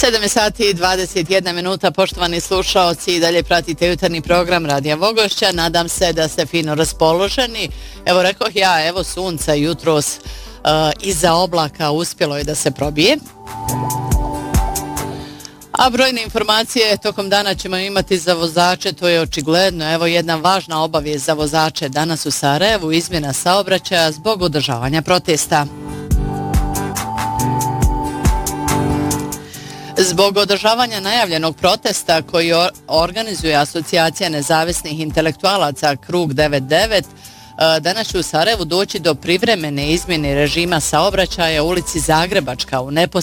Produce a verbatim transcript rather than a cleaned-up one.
sedam sati i dvadeset jedna minuta, poštovani slušaoci, i dalje pratite jutarnji program Radija Vogošća. Nadam se da ste fino raspoloženi. Evo rekoh ja, evo sunca jutros uh, iza oblaka uspjelo je da se probije. A brojne informacije tokom dana ćemo imati za vozače, to je očigledno. Evo jedna važna obavijest za vozače danas u Sarajevu, izmjena saobraćaja zbog održavanja protesta. Zbog održavanja najavljenog protesta koji organizuje Asocijacija nezavisnih intelektualaca Krug devedeset devet, danas će u Sarajevu doći do privremene izmjene režima saobraćaja u ulici Zagrebačka u neposrednoj